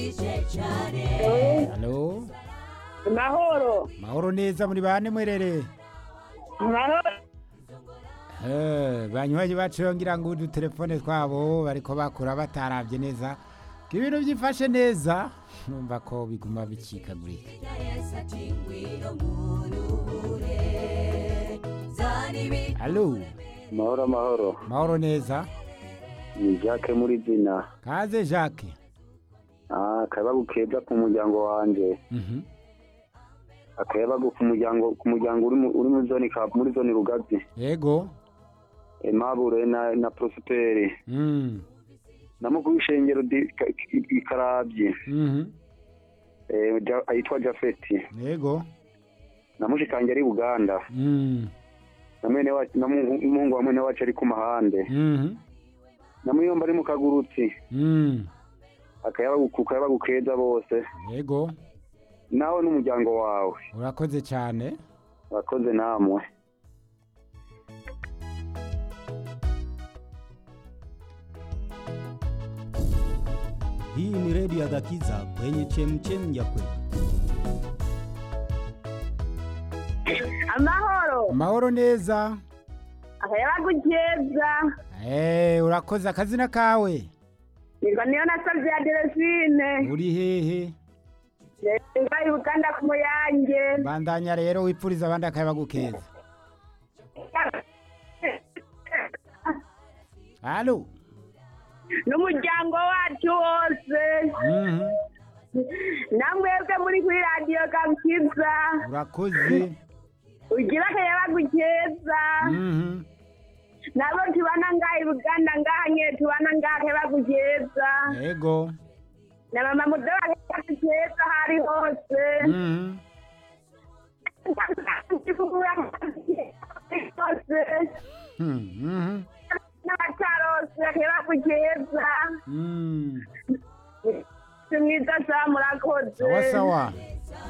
Halo, Mahoro. mahoro neza muri bane mwerere. Mahoro. Banywanyi bacu ngira ngo udutelefone twabo bariko bakura bataravye neza. Ibintu byifashe neza, numva ko biguma bicikagurika. Halo, Mahoro mahoro. mahoro neza. Ni Jacques muri zina. Kaze Jacques. Akayabagu keza ku muryango wanje. Akayabagu ku muryango uri muri zone muri zone Rugazi. Yego. Emabure na Prosperi. Namukuru ishengero Ikarabye. Ayitwa Jafeti. Yego. Namushikanje ari Uganda. Namene wa Mungu wa mwene wacu ari ku mahande. Namuyomba ari mu kagurutsi. Akayabagu keza bose. Yego. Nawe n'umuryango wawe. Urakoze cyane. Urakoze namwe. Hii ni redio ya Gakiza kwenye chemchem ya kweli. Amahoro. Mahoro neza. Akayabagu keza. Urakoze akazina kawe. Niko niyo nasavye Adelphine. Uri hehe? Ngai Uganda ku Muyange. Bandanya rero wipfuriza abandi akayabagu keza. Halo. N'umuryango wacu wose. Namwebwe muri kuri radio Gakiza. Urakoze. Ugira akayabagu keza. Nabo tubana ngai Uganda nganye tubana akayabagu keza. Yego. Na mama mudola akayabagu keza hari hose. N'abatarose akayabagu keza. Mwiza sa murakoze. Sawa sawa.